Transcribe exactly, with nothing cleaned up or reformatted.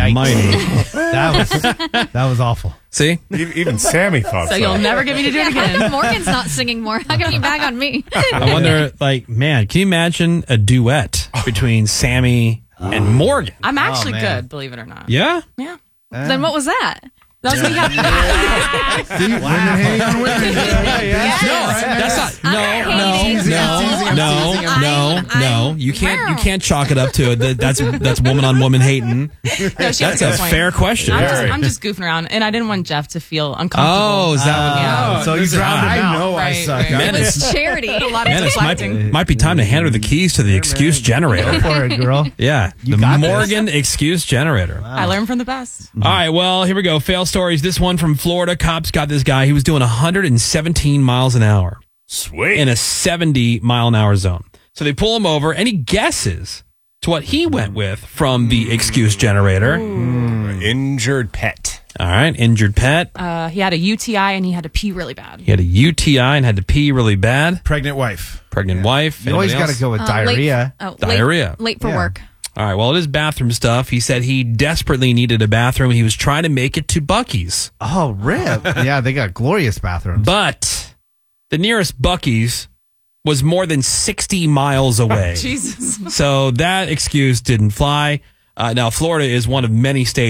almighty. That was that was awful. See? Even Sammy thought so. So you'll never get me to do it How again. come Morgan's not singing more? How come you bag on me? I wonder, like, man, can you imagine a duet between Sammy and Morgan? I'm actually Oh, man. good, believe it or not. Yeah? Yeah. Then what was that? That was me having See, women hating on women. No, that's not. No, hating. no, It's easy, no, it's easy, no, it's easy. no, I'm- no. You can't. You can't chalk it up to it. That- That's that's woman on woman hating. No, she has That's a a good point. fair question. I'm just, Very. I'm just goofing around, and I didn't want Jeff to feel uncomfortable. Oh, is that what? Yeah. So you Listen, drowned him I out. know I Right, suck. right. I- Man, it's, It's charity. A lot of man, this might, deflecting. might be time to hand her the keys to the excuse generator. Go for it, girl. Yeah, You the got this. Morgan excuse generator. I learned from the best. All right, well, here we go. Fail stories. This one from Florida. Cops got this guy. He was doing one hundred seventeen miles an hour Sweet. in a seventy mile an hour zone. So they pull him over, and he guesses to what he went with from the excuse generator. Injured pet. All right, injured pet. Uh, he had a U T I and he had to pee really bad. He had a U T I and had to pee really bad. Pregnant wife. Pregnant wife. You always Anybody got to else? go with Uh, diarrhea. Late, oh, Diarrhea. Late, late for Yeah. work. All right, well, it is bathroom stuff. He said he desperately needed a bathroom. He was trying to make it to Buc-ee's. Oh, rip. Yeah, they got glorious bathrooms. But the nearest Buc-ee's was more than sixty miles away. Jesus. So that excuse didn't fly. Uh, now, Florida is one of many states